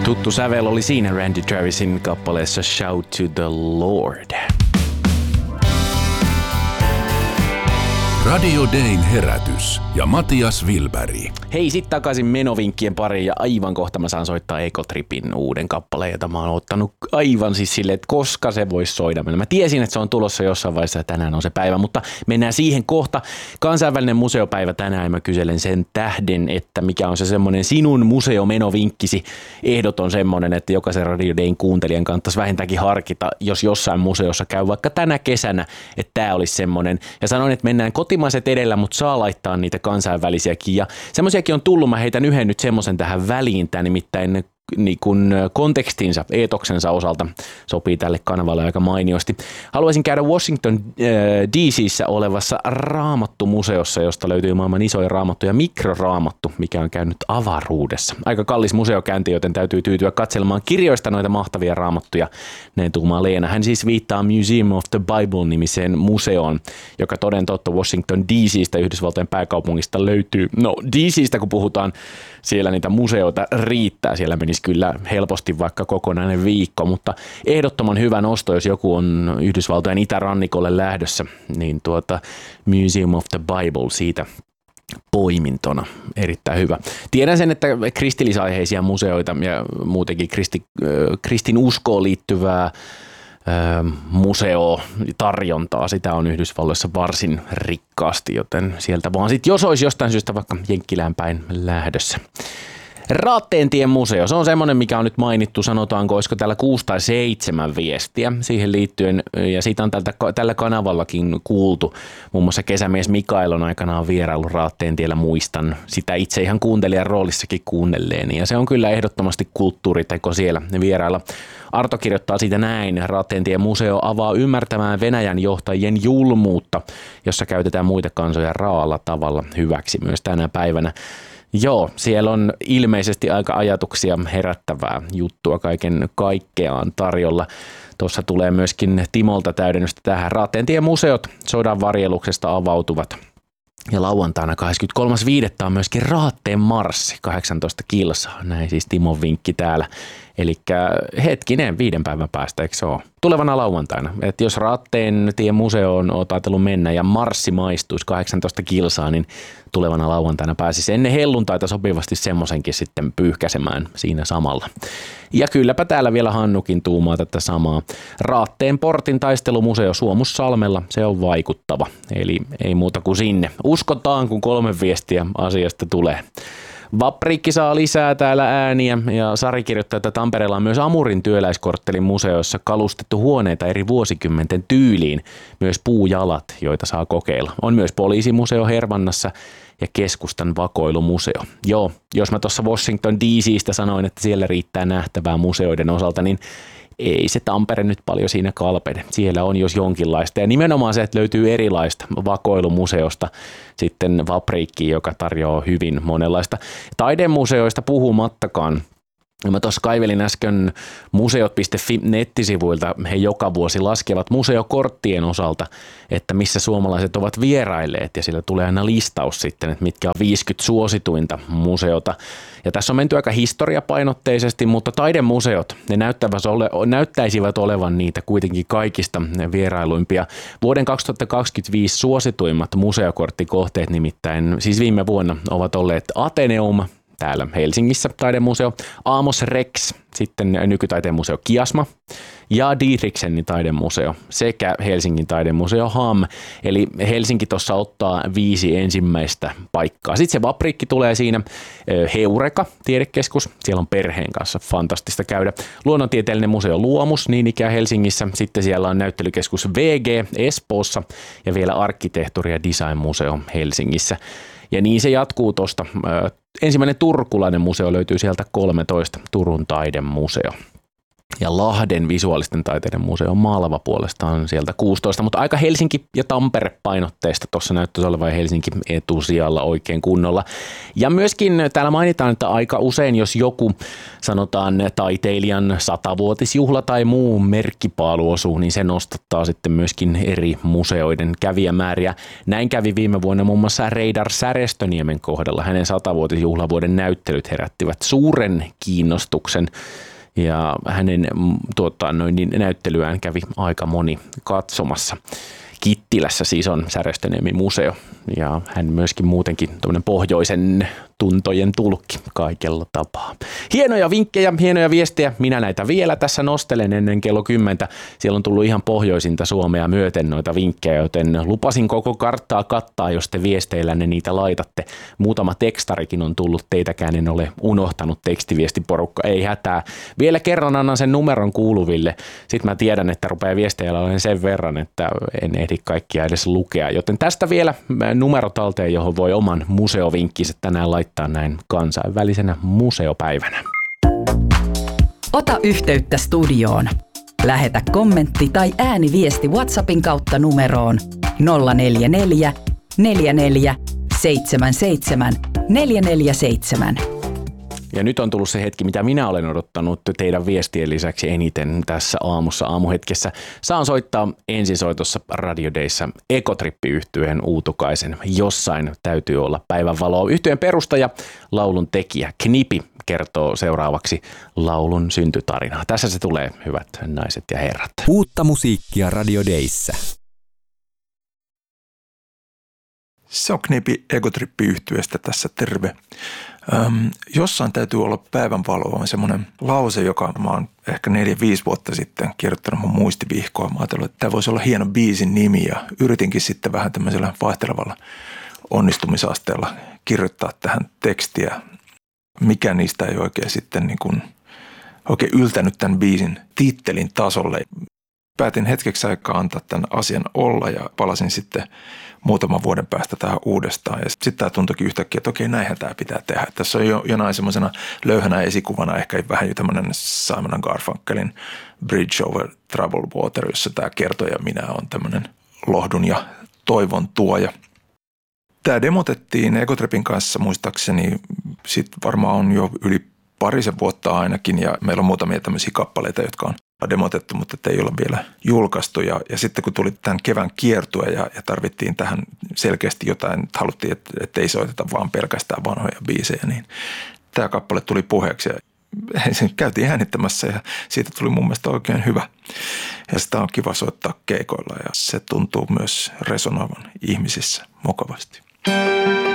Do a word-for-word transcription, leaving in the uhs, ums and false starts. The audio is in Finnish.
Tuttu sävel oli siinä Randy Travisin kappaleessa Shout to the Lord. Radio Dayn herätys ja Matias Wilberg. Hei, sit takaisin menovinkkien pariin ja aivan kohta mä saan soittaa Ecotripin uuden kappaleen, jota mä oon ottanut aivan siis silleen, että koska se voisi soida. Mä tiesin, että se on tulossa jossain vaiheessa ja tänään on se päivä, mutta mennään siihen kohta. Kansainvälinen museopäivä tänään ja mä kyselen sen tähden, että mikä on se semmoinen sinun museomenovinkkisi. Ehdoton semmoinen, että jokaisen Radio Dayn kuuntelijan kannattaisi vähintäänkin harkita, jos jossain museossa käy vaikka tänä kesänä, että tää olisi semmoinen. Ja sanoin, että mennään kotimaiset edellä, mutta saa laittaa niitä kansainvälisiäkin. Ja semmoisiakin on tullut, mä heitän yhden nyt semmoisen tähän väliin, tämä nimittäin niin kuin kontekstinsa, eetoksensa osalta sopii tälle kanavalle aika mainiosti. Haluaisin käydä Washington D C:ssä olevassa Raamattu-museossa, josta löytyy maailman isoja raamattuja, mikroraamattu, mikä on käynyt avaruudessa. Aika kallis museokäynti, joten täytyy tyytyä katselemaan kirjoista noita mahtavia raamattuja. Näin tuumaa Leena. Hän siis viittaa Museum of the Bible-nimiseen museoon, joka toden totta Washington D C:stä, Yhdysvaltojen pääkaupungista löytyy. No D C:stä kun puhutaan, siellä niitä museoita riittää, siellä menisi kyllä helposti vaikka kokonainen viikko, mutta ehdottoman hyvä nosto, jos joku on Yhdysvaltojen itärannikolle lähdössä, niin tuota Museum of the Bible siitä poimintona. Erittäin hyvä. Tiedän sen, että kristillisaiheisia museoita ja muutenkin kristi, kristin uskoon liittyvää museotarjontaa, sitä on Yhdysvalloissa varsin rikkaasti, joten sieltä vaan sitten, jos olisi jostain syystä vaikka Jenkkilään päin lähdössä. Raatteentien museo, se on semmoinen, mikä on nyt mainittu, sanotaanko, olisiko täällä kuusi tai seitsemän viestiä siihen liittyen, ja siitä on tältä, tällä kanavallakin kuultu. Muun muassa kesämies Mikael on aikanaan vierailu Raatteentiellä, muistan sitä itse ihan kuuntelijan roolissakin kuunnelleeni, ja se on kyllä ehdottomasti kulttuuriteko siellä vierailla. Arto kirjoittaa siitä näin: Raatteentien museo avaa ymmärtämään Venäjän johtajien julmuutta, jossa käytetään muita kansoja raalla tavalla hyväksi myös tänä päivänä. Joo, siellä on ilmeisesti aika ajatuksia herättävää juttua kaiken kaikkeaan tarjolla. Tuossa tulee myöskin Timolta täydennystä tähän. Raatteentien museot sodan varjeluksesta avautuvat. Ja lauantaina kahdeskymmeneskolmas viidettä on myöskin Raatteen marssi, kahdeksantoista kilsaa. Näin siis Timon vinkki täällä. Eli hetkinen, viiden päivän päästä, eikö se ole? Tulevana lauantaina. Että jos Raatteentien museoon olet ajatellut mennä ja marssi maistuisi kahdeksantoista kilsaa, niin tulevana lauantaina pääsisi ennen helluntaita sopivasti semmoisenkin sitten pyyhkäsemään siinä samalla. Ja kylläpä täällä vielä Hannukin tuumaa tätä samaa. Raatteen portin taistelumuseo Suomussalmella, se on vaikuttava. Eli ei muuta kuin sinne. Uskotaan, kun kolme viestiä asiasta tulee. Vapriikki saa lisää täällä ääniä ja Sari kirjoittaa, että Tampereella on myös Amurin työläiskorttelin museossa kalustettu huoneita eri vuosikymmenten tyyliin, myös puujalat, joita saa kokeilla. On myös poliisimuseo Hervannassa ja keskustan vakoilumuseo. Joo, jos mä tuossa Washington D C:stä sanoin, että siellä riittää nähtävää museoiden osalta, niin ei se Tampere nyt paljon siinä kalpene. Siellä on jos jonkinlaista. Ja nimenomaan se, että löytyy erilaista vakoilumuseosta sitten Vapriikkiin, joka tarjoaa hyvin monenlaista. Taidemuseoista puhumattakaan. Mä tuossa kaivelin äsken museot piste fi nettisivuilta, he joka vuosi laskevat museokorttien osalta, että missä suomalaiset ovat vierailleet, ja sillä tulee aina listaus sitten, että mitkä on viisikymmentä suosituinta museota. Ja tässä on menty aika historiapainotteisesti, mutta taidemuseot, ne ole, näyttäisivät olevan niitä kuitenkin kaikista vierailuimpia. Vuoden kaksituhattakaksikymmentäviisi suosituimmat museokorttikohteet nimittäin, siis viime vuonna, ovat olleet Ateneum, täällä Helsingissä taidemuseo, Amos Rex, sitten nykytaiteen museo Kiasma ja Dietrichsenin taidemuseo sekä Helsingin taidemuseo H A M. Eli Helsinki tuossa ottaa viisi ensimmäistä paikkaa. Sitten se Vapriikki tulee siinä, Heureka tiedekeskus, siellä on perheen kanssa fantastista käydä. Luonnontieteellinen museo Luomus, niin ikään Helsingissä. Sitten siellä on näyttelykeskus V G Espoossa ja vielä arkkitehtuuri- ja designmuseo Helsingissä. Ja niin se jatkuu tuosta. Ensimmäinen turkulainen museo löytyy sieltä kolmetoista, Turun taidemuseo. Ja Lahden visuaalisten taiteiden museo Maalava puolestaan sieltä kuusitoista, mutta aika Helsinki- ja Tampere-painotteista tuossa näyttäisi olevan Helsinki etusijalla oikein kunnolla. Ja myöskin täällä mainitaan, että aika usein, jos joku sanotaan taiteilijan satavuotisjuhla tai muu merkkipaalu osuu, niin se nostattaa sitten myöskin eri museoiden kävijämääriä. Näin kävi viime vuonna muun muassa Reidar Särestöniemen kohdalla. Hänen satavuotisjuhlavuoden näyttelyt herättivät suuren kiinnostuksen. Ja hänen tuota, noin, niin näyttelyään kävi aika moni katsomassa. Kittilässä siis on Särestöniemen museo ja hän myöskin muutenkin tuommoinen pohjoisen tuntojen tulkki kaikella tapaa. Hienoja vinkkejä, hienoja viestejä. Minä näitä vielä tässä nostelen ennen kello kymmentä. Siellä on tullut ihan pohjoisinta Suomea myöten noita vinkkejä, joten lupasin koko karttaa kattaa, jos te viesteillänne niitä laitatte. Muutama tekstarikin on tullut, teitäkään en ole unohtanut, tekstiviestiporukka, ei hätää. Vielä kerran annan sen numeron kuuluville. Sitten mä tiedän, että rupeaa viesteillä olen sen verran, että en ehdi kaikkia edes lukea. Joten tästä vielä numero talteen, johon voi oman museovinkkinsä tänään laittaa näin kansainvälisenä museopäivänä. Ota yhteyttä studioon. Lähetä kommentti tai ääniviesti WhatsAppin kautta numeroon nolla neljä neljä, neljä neljä, seitsemän seitsemän, neljä neljä seitsemän. Ja nyt on tullut se hetki, mitä minä olen odottanut teidän viestien lisäksi eniten tässä aamussa aamuhetkessä. Saan soittaa ensisoitossa Radio Dayssä Ekotrippi-yhtyeen Uutukaisen. Jossain täytyy olla päivänvaloa. Yhtyeen perustaja, laulun tekijä Knipi kertoo seuraavaksi laulun syntytarinaa. Tässä se tulee, hyvät naiset ja herrat. Uutta musiikkia Radio Dayssä. Se on Knipi Ekotrippi-yhtyeestä tässä, terve. Öm, jossain täytyy olla päivänvaloa, on semmoinen lause, joka mä oon ehkä neljä, viisi vuotta sitten kirjoittanut mun muistivihkoon. Mä ajattelin, että tämä voisi olla hieno biisin nimi ja yritinkin sitten vähän tämmöisellä vaihtelevalla onnistumisasteella kirjoittaa tähän tekstiä. Mikä niistä ei oikein sitten niin kuin, oikein yltänyt tämän biisin tittelin tasolle. Päätin hetkeksi aikaa antaa tämän asian olla ja palasin sitten muutaman vuoden päästä tähän uudestaan. Ja sitten tämä tuntuikin yhtäkkiä, että okei, näinhän tämä pitää tehdä. Tässä on jo jonain semmoisena löyhänä esikuvana ehkä vähän jo tämmöinen Simon and Garfunkelin Bridge over Troubled Water, jossa tämä kertoja minä on tämmöinen lohdun ja toivon tuoja. Tämä demotettiin Ekotripin kanssa muistaakseni, sitten varmaan on jo yli parisen vuotta ainakin ja meillä on muutamia tämmöisiä kappaleita, jotka on demotettu, mutta ei ole vielä julkaistu. Ja, ja sitten kun tuli tämän kevään kiertue ja, ja tarvittiin tähän selkeästi jotain, että haluttiin, että, että ei soiteta vaan pelkästään vanhoja biisejä, niin tämä kappale tuli puheeksi ja sen käytiin äänittämässä ja siitä tuli mun mielestä oikein hyvä. Ja sitä on kiva soittaa keikoilla ja se tuntuu myös resonoivan ihmisissä mukavasti.